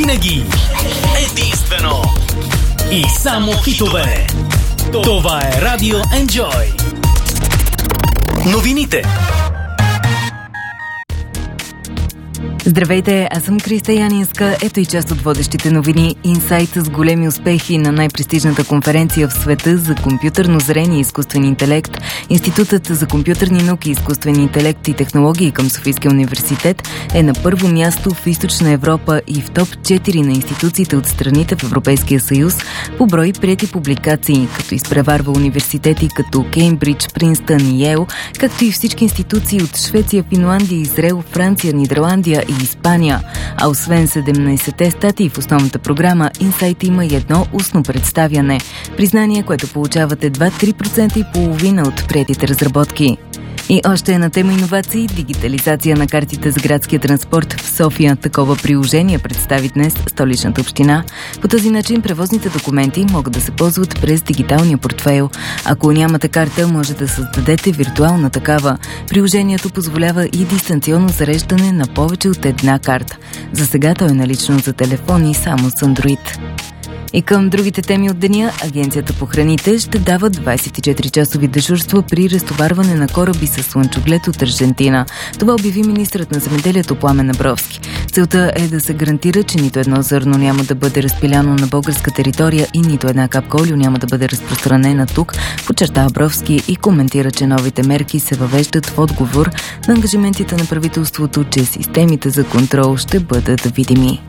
Винаги единствено и само хитове. Това е Радио Enjoy. Новините. Здравейте, аз съм Криста Янинска. Ето и част от водещите новини. Инсайт с големи успехи на най-престижната конференция в света за компютърно зрение и изкуствен интелект. Институтът за компютърни науки, изкуствен интелект и технологии към Софийския университет е на първо място в Източна Европа и в топ 4 на институциите от страните в Европейския съюз по брой приети публикации, като изпреварва университети като Кеймбридж, Принстън и Йейл, както и всички институции от Швеция, Финландия, Израел, Франция, Нидерландия и Испания. А освен 17-те статии в основната програма, Инсайт има и едно устно представяне. Признание, което получават едва 3,5% от приетите разработки. И още една тема иновации – дигитализация на картите за градския транспорт в София. Такова приложение представи днес Столичната община. По този начин превозните документи могат да се ползват през дигиталния портфейл. Ако нямате карта, може да създадете виртуална такава. Приложението позволява и дистанционно зареждане на повече от една карта. За сега то е налично за телефони само с Android. И към другите теми от деня, Агенцията по храните ще дава 24-часови дежурства при разтоварване на кораби с слънчоглед от Аржентина. Това обяви министърът на земеделието Пламен Абровски. Целта е да се гарантира, че нито едно зърно няма да бъде разпиляно на българска територия и нито една капка олио няма да бъде разпространена тук, подчерта Абровски и коментира, че новите мерки се въвеждат в отговор на ангажиментите на правителството, че системите за контрол ще бъдат видими.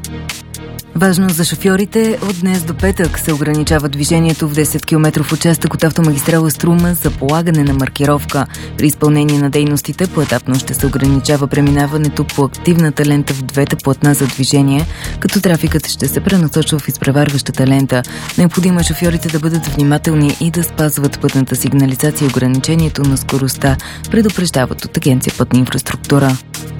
Важно за шофьорите, от днес до петък се ограничава движението в 10 км участък от автомагистрала Струма за полагане на маркировка. При изпълнение на дейностите поетапно ще се ограничава преминаването по активната лента в двете платна за движение, като трафикът ще се пренасочва в изпреварващата лента. Необходимо е шофьорите да бъдат внимателни и да спазват пътната сигнализация и ограничението на скоростта, предупреждават от Агенция пътна инфраструктура.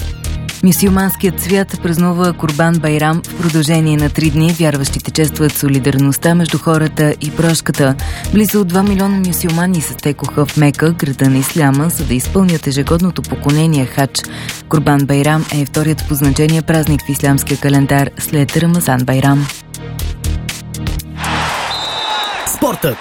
Мюсюлманският свят празнува Курбан Байрам в продължение на 3 дни. Вярващите честват солидарността между хората и прошката. Близо 2 милиона мюсюлмани се стекоха в Мека, града на исляма, за да изпълнят ежегодното поклонение хадж. Курбан Байрам е вторият по значение празник в ислямския календар след Рамазан Байрам. Спортът.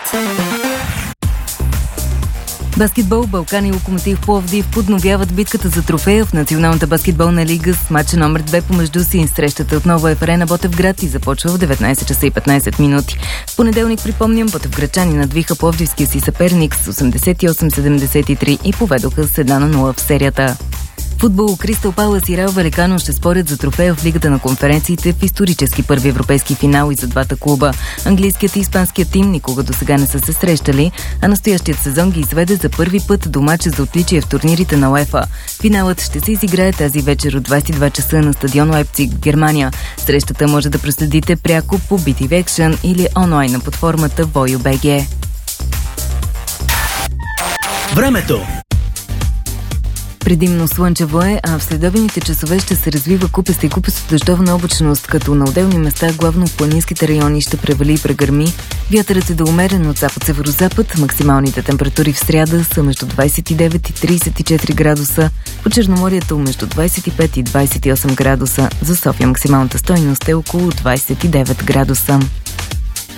Баскетбол, Балкан и Локомотив Пловдив подновяват битката за трофея в Националната баскетболна лига с матча номер 2 помежду си. Срещата отново е в арена Ботевград и започва в 19 часа и 15 минути. В понеделник, припомням, ботевградчани надвиха пловдивския си съперник с 88-73 и поведоха с 1-0 в серията. Футбол, Кристал Палас и Реал Валекано ще спорят за трофея в Лигата на конференциите в исторически първи европейски финал и за двата клуба. Английският и испанският тим никога досега не са се срещали, а настоящият сезон ги изведе за първи път до мача за отличие в турнирите на УЕФА. Финалът ще се изиграе тази вечер от 22 часа на стадион Лайпциг в Германия. Срещата може да проследите пряко по BTV Action или онлайн на платформата Voyo.bg. Времето. Предимно слънчево е, а в следобедните часове ще се развива купеста и купесто-дъждовна облачност, като на отделни места, главно в планинските райони, ще превали и прегърми. Вятърът е да умерен от запад-северозапад. Максималните температури в сряда са между 29 и 34 градуса. По Черноморието между 25 и 28 градуса. За София максималната стойност е около 29 градуса.